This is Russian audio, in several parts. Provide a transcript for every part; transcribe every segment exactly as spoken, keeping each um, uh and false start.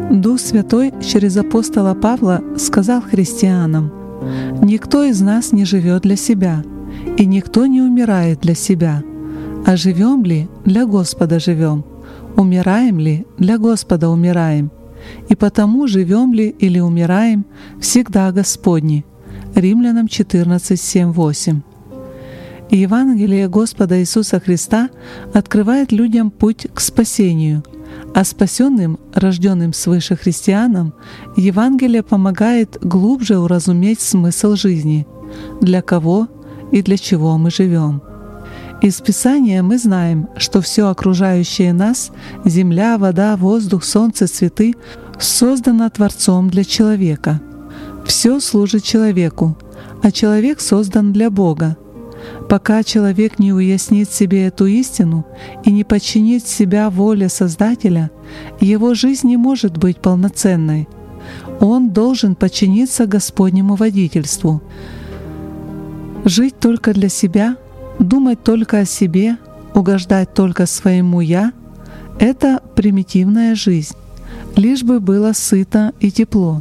Дух Святой через апостола Павла сказал христианам: «Никто из нас не живет для себя, и никто не умирает для себя. А живем ли, для Господа живем, умираем ли, для Господа умираем. И потому живем ли или умираем, всегда Господни». Римлянам четырнадцать, семь, восемь. Евангелие Господа Иисуса Христа открывает людям путь к спасению, а спасенным, рожденным свыше христианам, Евангелие помогает глубже уразуметь смысл жизни, для кого и для чего мы живем. Из Писания мы знаем, что все окружающее нас — земля, вода, воздух, солнце, цветы — создано Творцом для человека. Все служит человеку, а человек создан для Бога. Пока человек не уяснит себе эту истину и не подчинит себя воле Создателя, его жизнь не может быть полноценной. Он должен подчиниться Господнему водительству. Жить только для себя, думать только о себе, угождать только своему «я» — это примитивная жизнь, лишь бы было сыто и тепло.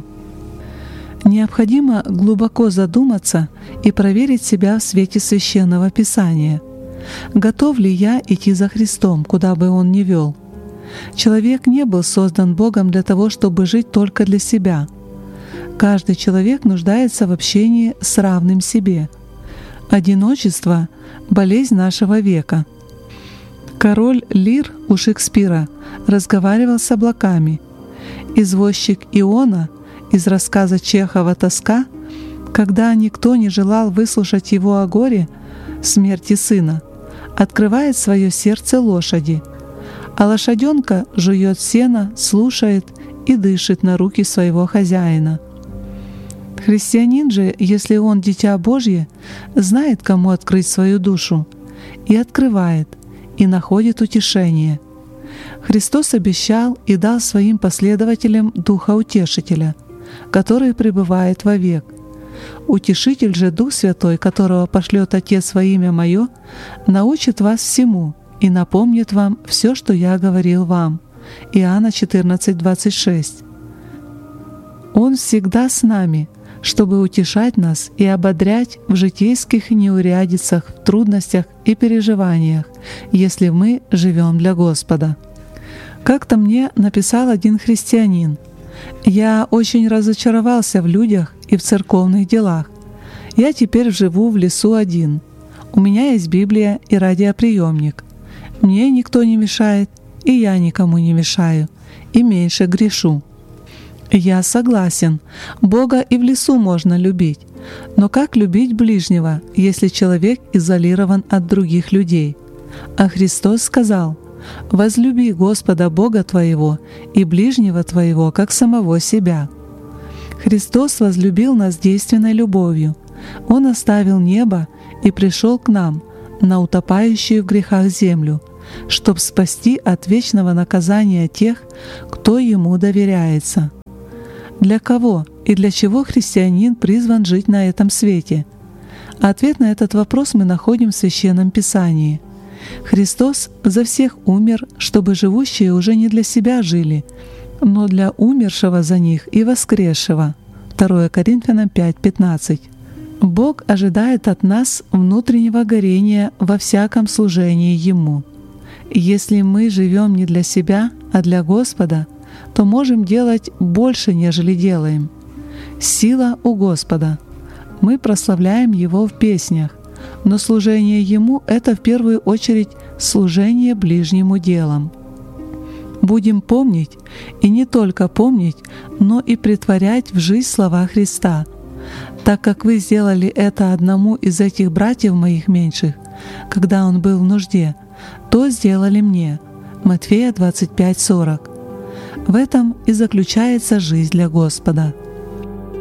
Необходимо глубоко задуматься и проверить себя в свете Священного Писания. Готов ли я идти за Христом, куда бы Он ни вел? Человек не был создан Богом для того, чтобы жить только для себя. Каждый человек нуждается в общении с равным себе. Одиночество — болезнь нашего века. Король Лир у Шекспира разговаривал с облаками. Извозчик Иона из рассказа Чехова «Тоска», когда никто не желал выслушать его о горе, смерти сына, открывает свое сердце лошади, а лошаденка жует сено, слушает и дышит на руки своего хозяина. Христианин же, если он дитя Божье, знает, кому открыть свою душу, и открывает, и находит утешение. Христос обещал и дал своим последователям Духа Утешителя, который пребывает вовек. Утешитель же, Дух Святой, которого пошлет Отец во имя Мое, научит вас всему и напомнит вам все, что Я говорил вам. Иоанна четырнадцать, двадцать шесть. Он всегда с нами, чтобы утешать нас и ободрять в житейских неурядицах, в трудностях и переживаниях, если мы живем для Господа. Как-то мне написал один христианин: «Я очень разочаровался в людях и в церковных делах. Я теперь живу в лесу один. У меня есть Библия и радиоприемник. Мне никто не мешает, и я никому не мешаю, и меньше грешу». Я согласен, Бога и в лесу можно любить, но как любить ближнего, если человек изолирован от других людей? А Христос сказал: «Возлюби Господа Бога твоего и ближнего твоего, как самого себя». Христос возлюбил нас действенной любовью. Он оставил небо и пришел к нам, на утопающую в грехах землю, чтобы спасти от вечного наказания тех, кто Ему доверяется. Для кого и для чего христианин призван жить на этом свете? Ответ на этот вопрос мы находим в Священном Писании. Христос за всех умер, чтобы живущие уже не для себя жили, но для умершего за них и воскресшего. второе Коринфянам пять, пятнадцать. Бог ожидает от нас внутреннего горения во всяком служении Ему. Если мы живем не для себя, а для Господа, то можем делать больше, нежели делаем. Сила у Господа. Мы прославляем Его в песнях, но служение Ему — это в первую очередь служение ближнему делом. Будем помнить, и не только помнить, но и претворять в жизнь слова Христа. Так как вы сделали это одному из этих братьев моих меньших, когда он был в нужде, то сделали мне. Матфея двадцать пять, сорок. В этом и заключается жизнь для Господа.